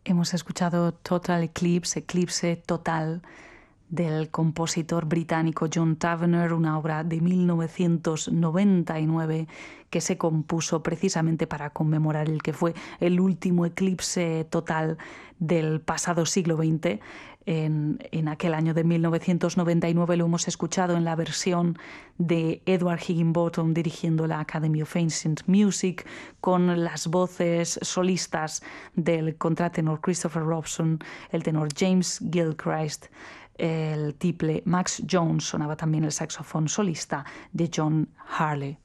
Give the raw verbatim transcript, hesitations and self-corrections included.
Hemos escuchado Total Eclipse, Eclipse Total, del compositor británico John Tavener, una obra de mil novecientos noventa y nueve que se compuso precisamente para conmemorar el que fue el último eclipse total del pasado siglo veinte. En, en aquel año de mil novecientos noventa y nueve lo hemos escuchado en la versión de Edward Higginbotham dirigiendo la Academy of Ancient Music, con las voces solistas del contratenor Christopher Robson, el tenor James Gilchrist, el tiple Max Jones, sonaba también el saxofón solista de John Harley.